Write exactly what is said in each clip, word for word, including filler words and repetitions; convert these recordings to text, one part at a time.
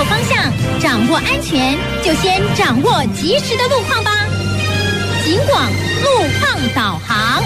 方向，掌握安全，就先掌握及时的路况吧。警广路况导航。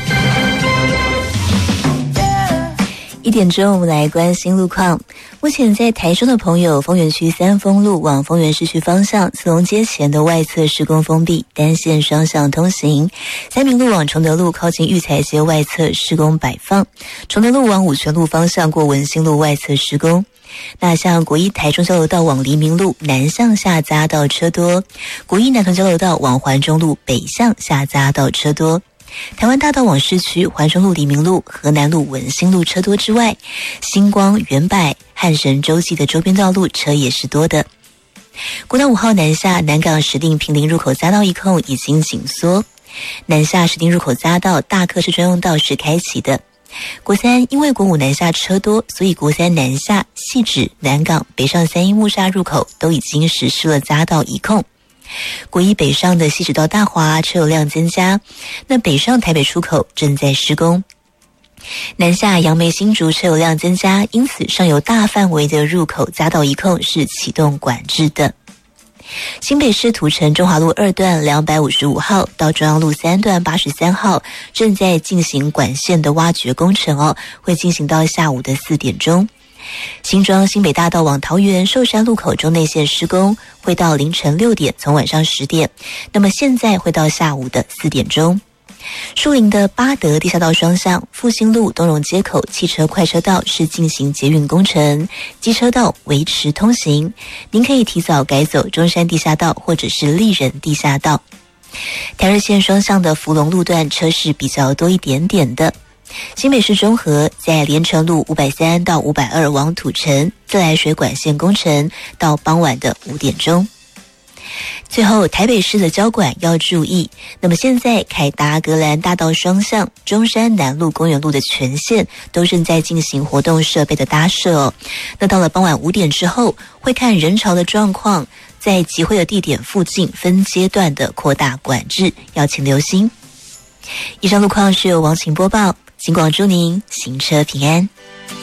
一点钟，我们来关心路况。目前在台中的朋友，丰原区三丰路往丰原市区方向，慈龙街前的外侧施工封闭，单线双向通行。三民路往崇德路靠近育才街外侧施工摆放，崇德路往五权路方向过文心路外侧施工。那像国一台中交流道往黎明路南向下匝道车多，国一南屯交流道往环中路北向下匝道车多。台湾大道往市区环中路、黎明路、河南路、文心路车多之外，星光、远百、汉神洲际的周边道路车也是多的。国道五号南下南港石碇坪林入口匝道一控已经紧缩，南下石碇入口匝道大客车专用道是开启的。国三因为国五南下车多，所以国三南下汐止、南港、北上三一木栅入口都已经实施了匝道一控。国一北上的汐止到大华车流量增加，那北上台北出口正在施工。南下杨梅新竹车流量增加，因此上游大范围的入口匝道一控是启动管制的。新北市土城中华路二段两百五十五号到中央路三段八十三号正在进行管线的挖掘工程哦，会进行到下午的四点钟。新庄新北大道往桃园寿山路口中内线施工，会到凌晨六点，从晚上十点，那么现在会到下午的四点钟。树林的八德地下道双向复兴路东荣街口汽车快车道是进行捷运工程，机车道维持通行，您可以提早改走中山地下道或者是立人地下道。台二线双向的福隆路段车是比较多一点点的。新北市中和在连城路五百三到五百二往土城自来水管线工程到傍晚的五点钟。最后台北市的交管要注意，那么现在凯达格兰大道双向中山南路公园路的全线都正在进行活动设备的搭设哦。那到了傍晚五点之后，会看人潮的状况，在集会的地点附近分阶段的扩大管制，要请留心。以上路况是由王晴播报，警广祝您行车平安。